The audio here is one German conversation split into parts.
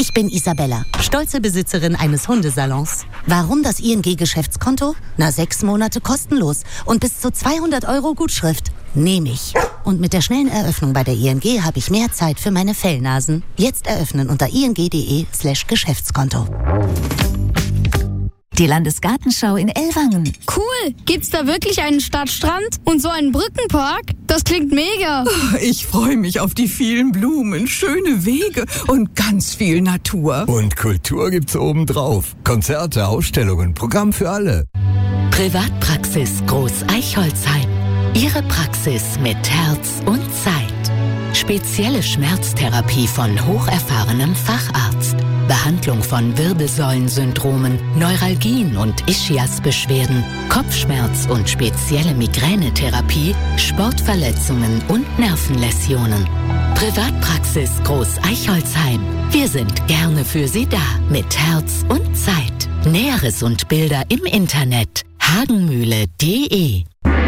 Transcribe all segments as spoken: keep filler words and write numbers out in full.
Ich bin Isabella, stolze Besitzerin eines Hundesalons. Warum das I N G-Geschäftskonto? Na, sechs Monate kostenlos und bis zu zweihundert Euro Gutschrift. Nehme ich. Und mit der schnellen Eröffnung bei der I N G habe ich mehr Zeit für meine Fellnasen. Jetzt eröffnen unter ing.de slash Geschäftskonto. Die Landesgartenschau in Ellwangen. Cool! Gibt's da wirklich einen Stadtstrand und so einen Brückenpark? Das klingt mega! Ich freue mich auf die vielen Blumen, schöne Wege und ganz viel Natur. Und Kultur gibt's obendrauf. Konzerte, Ausstellungen, Programm für alle. Privatpraxis Groß Eichholzheim. Ihre Praxis mit Herz und Zeit. Spezielle Schmerztherapie von hocherfahrenem Facharzt. Behandlung von Wirbelsäulensyndromen, Neuralgien und Ischiasbeschwerden, Kopfschmerz und spezielle Migränetherapie, Sportverletzungen und Nervenläsionen. Privatpraxis Groß Eichholzheim. Wir sind gerne für Sie da mit Herz und Zeit. Näheres und Bilder im Internet hagenmühle punkt de.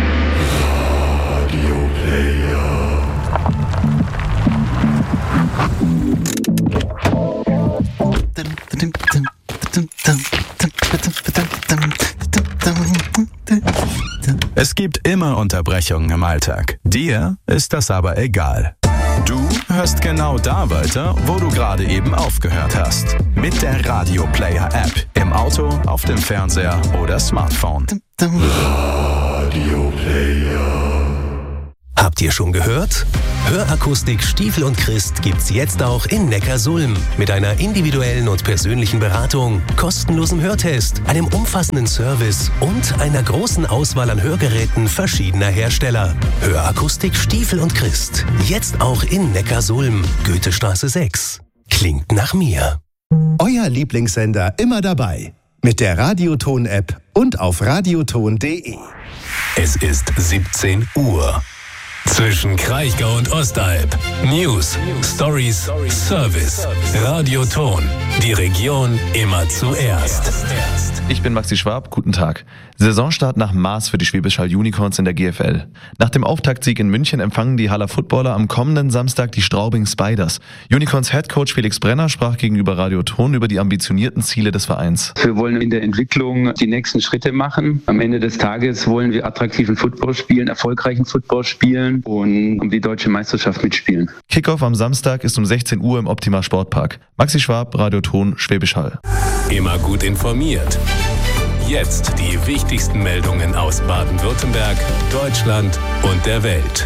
Es gibt immer Unterbrechungen im Alltag. Dir ist das aber egal. Du hörst genau da weiter, wo du gerade eben aufgehört hast. Mit der Radio Player App. Im Auto, auf dem Fernseher oder Smartphone. Radio Player. Habt ihr schon gehört? Hörakustik Stiefel und Christ gibt's jetzt auch in Neckarsulm. Mit einer individuellen und persönlichen Beratung, kostenlosem Hörtest, einem umfassenden Service und einer großen Auswahl an Hörgeräten verschiedener Hersteller. Hörakustik Stiefel und Christ. Jetzt auch in Neckarsulm. Goethestraße sechs. Klingt nach mir. Euer Lieblingssender immer dabei. Mit der Radioton-App und auf radioton punkt de. Es ist siebzehn Uhr. Zwischen Kraichgau und Ostalb. News, Stories, Service. Radioton. Die Region immer zuerst. Ich bin Maxi Schwab, guten Tag. Saisonstart nach Maß für die Schwäbisch Hall Unicorns in der G F L. Nach dem Auftaktsieg in München empfangen die Haller Footballer am kommenden Samstag die Straubing Spiders. Unicorns Headcoach Felix Brenner sprach gegenüber Radioton über die ambitionierten Ziele des Vereins. Wir wollen in der Entwicklung die nächsten Schritte machen. Am Ende des Tages wollen wir attraktiven Football spielen, erfolgreichen Football spielen und um die deutsche Meisterschaft mitspielen. Kickoff am Samstag ist um sechzehn Uhr im Optima Sportpark. Maxi Schwab, Radioton, Schwäbisch Hall. Immer gut informiert. Jetzt die wichtigsten Meldungen aus Baden-Württemberg, Deutschland und der Welt.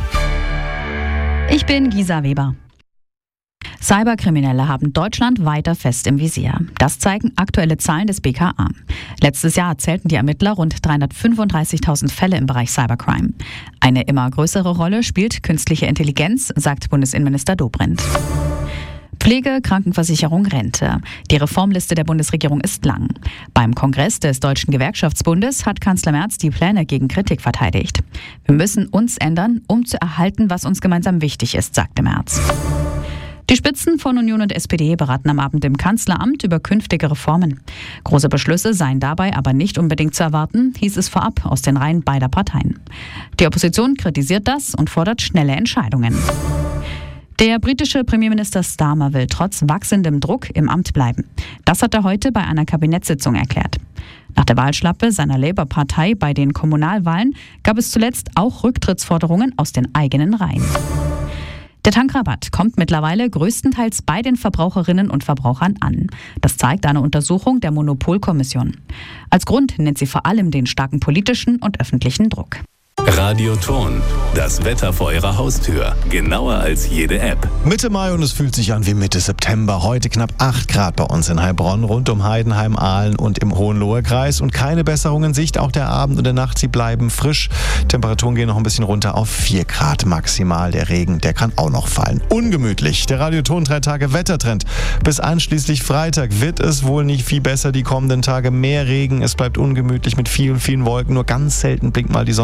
Ich bin Gisa Weber. Cyberkriminelle haben Deutschland weiter fest im Visier. Das zeigen aktuelle Zahlen des B K A. Letztes Jahr zählten die Ermittler rund dreihundertfünfunddreißigtausend Fälle im Bereich Cybercrime. Eine immer größere Rolle spielt künstliche Intelligenz, sagt Bundesinnenminister Dobrindt. Pflege, Krankenversicherung, Rente. Die Reformliste der Bundesregierung ist lang. Beim Kongress des Deutschen Gewerkschaftsbundes hat Kanzler Merz die Pläne gegen Kritik verteidigt. Wir müssen uns ändern, um zu erhalten, was uns gemeinsam wichtig ist, sagte Merz. Die Spitzen von Union und S P D beraten am Abend im Kanzleramt über künftige Reformen. Große Beschlüsse seien dabei aber nicht unbedingt zu erwarten, hieß es vorab aus den Reihen beider Parteien. Die Opposition kritisiert das und fordert schnelle Entscheidungen. Der britische Premierminister Starmer will trotz wachsendem Druck im Amt bleiben. Das hat er heute bei einer Kabinettssitzung erklärt. Nach der Wahlschlappe seiner Labour-Partei bei den Kommunalwahlen gab es zuletzt auch Rücktrittsforderungen aus den eigenen Reihen. Der Tankrabatt kommt mittlerweile größtenteils bei den Verbraucherinnen und Verbrauchern an. Das zeigt eine Untersuchung der Monopolkommission. Als Grund nennt sie vor allem den starken politischen und öffentlichen Druck. Radioton. Das Wetter vor Ihrer Haustür. Genauer als jede App. Mitte Mai und es fühlt sich an wie Mitte September. Heute knapp acht Grad bei uns in Heilbronn, rund um Heidenheim, Aalen und im Hohenlohe-Kreis. Und keine Besserung in Sicht. Auch der Abend und der Nacht, sie bleiben frisch. Temperaturen gehen noch ein bisschen runter auf vier Grad maximal. Der Regen, der kann auch noch fallen. Ungemütlich. Der Radioton drei Tage Wettertrend. Bis einschließlich Freitag wird es wohl nicht viel besser. Die kommenden Tage mehr Regen. Es bleibt ungemütlich mit vielen, vielen Wolken. Nur ganz selten blinkt mal die Sonne durch.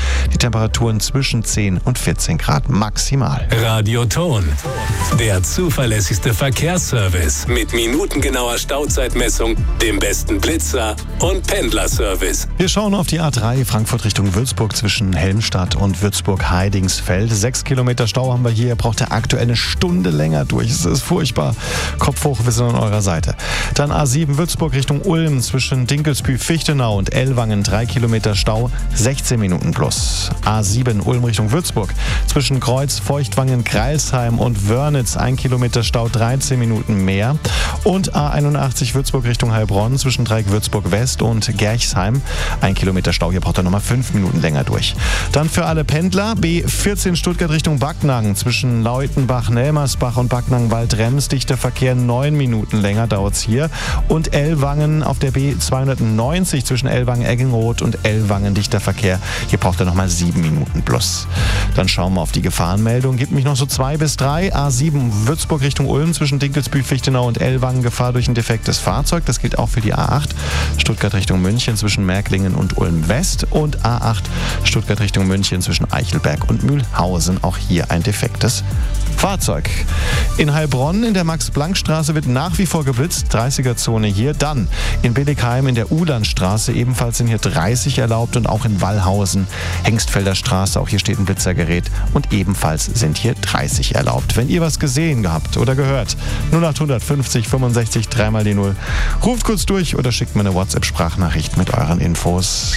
Die Temperaturen zwischen zehn und vierzehn Grad maximal. Radioton, der zuverlässigste Verkehrsservice mit minutengenauer Stauzeitmessung, dem besten Blitzer und Pendlerservice. Wir schauen auf die A drei Frankfurt Richtung Würzburg zwischen Helmstadt und Würzburg-Heidingsfeld. Sechs Kilometer Stau haben wir hier. Ihr braucht ihr aktuell eine Stunde länger durch. Es ist furchtbar. Kopf hoch, wir sind an eurer Seite. Dann A sieben Würzburg Richtung Ulm zwischen Dinkelsbühl-Fichtenau und Ellwangen. Drei Kilometer Stau, sechzehn Minuten plus. A sieben Ulm Richtung Würzburg zwischen Kreuz, Feuchtwangen, Greilsheim und Wörnitz. Ein Kilometer Stau, dreizehn Minuten mehr. Und A einundachtzig Würzburg Richtung Heilbronn zwischen Dreieck Würzburg West und Gerchsheim. Ein Kilometer Stau, hier braucht er nochmal fünf Minuten länger durch. Dann für alle Pendler B vierzehn Stuttgart Richtung Backnang zwischen Lautenbach, Nelmersbach und Backnang-Waldrems. Dichter Verkehr, neun Minuten länger dauert es hier. Und Ellwangen auf der B zweihundertneunzig zwischen Ellwangen-Eggenroth und Ellwangen dichter Verkehr. Hier braucht er nochmal sieben Minuten plus. Dann schauen wir auf die Gefahrenmeldung. Gibt mich noch so zwei bis drei. A sieben Würzburg Richtung Ulm zwischen Dinkelsbühl-Fichtenau und Ellwangen. Gefahr durch ein defektes Fahrzeug. Das gilt auch für die A acht. Stuttgart Richtung München zwischen Märklingen und Ulm West. Und A acht Stuttgart Richtung München zwischen Eichelberg und Mühlhausen. Auch hier ein defektes Fahrzeug. In Heilbronn in der Max-Planck-Straße wird nach wie vor geblitzt. dreißiger-Zone hier. Dann in Billigheim in der Ulandstraße. Ebenfalls sind hier dreißig erlaubt. Und auch in Wallhausen, Hengstfelder Straße. Auch hier steht ein Blitzergerät. Und ebenfalls sind hier dreißig erlaubt. Wenn ihr was gesehen gehabt oder gehört, null acht fünfzig fünfundsechzig dreimal die null. Ruft kurz durch oder schickt mir eine WhatsApp-Sprachnachricht mit euren Infos.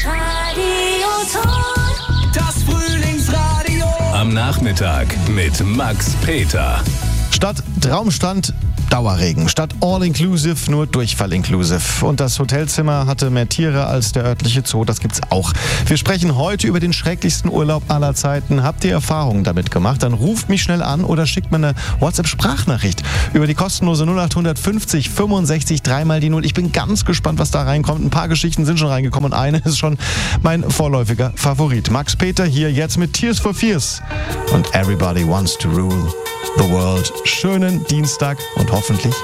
Das Frühlingsradio. Am Nachmittag mit Max Peter. Statt Traumstrand Dauerregen. Statt All-Inclusive nur Durchfall-Inclusive. Und das Hotelzimmer hatte mehr Tiere als der örtliche Zoo. Das gibt's auch. Wir sprechen heute über den schrecklichsten Urlaub aller Zeiten. Habt ihr Erfahrungen damit gemacht? Dann ruft mich schnell an oder schickt mir eine WhatsApp-Sprachnachricht über die kostenlose null acht fünfzig fünfundsechzig dreimal die null. Ich bin ganz gespannt, was da reinkommt. Ein paar Geschichten sind schon reingekommen und eine ist schon mein vorläufiger Favorit. Max Peter hier jetzt mit Tears for Fears und Everybody Wants to Rule the World. Schönen Dienstag und hoffentlich